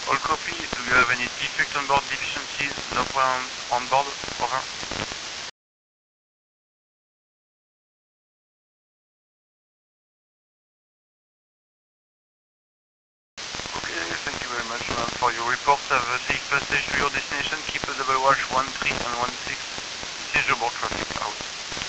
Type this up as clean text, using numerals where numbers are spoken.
All copy. Do you have any defect on board, deficiencies? No problem on board? Over. Okay, thank you very much, man, for your report. Have a safe passage